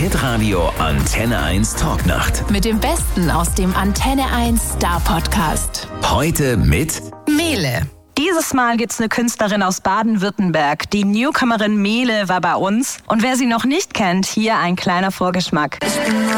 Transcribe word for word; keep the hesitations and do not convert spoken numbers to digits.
Hitradio Antenne eins Talknacht. Mit dem Besten aus dem Antenne eins Star Podcast. Heute mit Mele. Dieses Mal gibt's eine Künstlerin aus Baden-Württemberg. Die Newcomerin Mele war bei uns. Und wer sie noch nicht kennt, hier ein kleiner Vorgeschmack.